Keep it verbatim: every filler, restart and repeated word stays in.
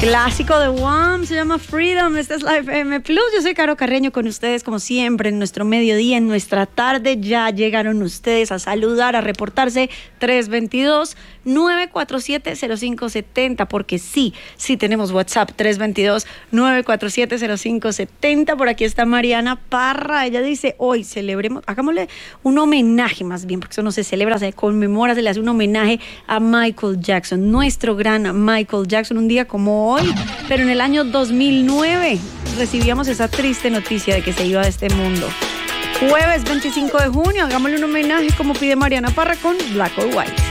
Clásico de Wham, se llama Freedom. Esta es la F M Plus. Yo soy Caro Carreño con ustedes como siempre en nuestro mediodía, en nuestra tarde. Ya llegaron ustedes a saludar, a reportarse. Tres dos dos, nueve cuatro siete, cero cinco siete cero, porque sí, sí tenemos WhatsApp. Tres dos dos, nueve cuatro siete, cero cinco siete cero. Por aquí está Mariana Parra. Ella dice, hoy celebremos, hagámosle un homenaje más bien, porque eso no se celebra, se conmemora, se le hace un homenaje a Michael Jackson, nuestro gran Michael Jackson, un día como hoy. Hoy, pero en el año dos mil nueve recibíamos esa triste noticia de que se iba de este mundo. Jueves veinticinco de junio, hagámosle un homenaje como pide Mariana Parra con Black or White.